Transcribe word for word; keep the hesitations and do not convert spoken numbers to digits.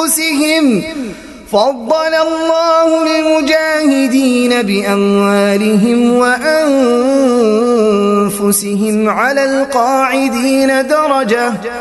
أنفسهم فضل الله المجاهدين بأموالهم وأنفسهم على القاعدين درجة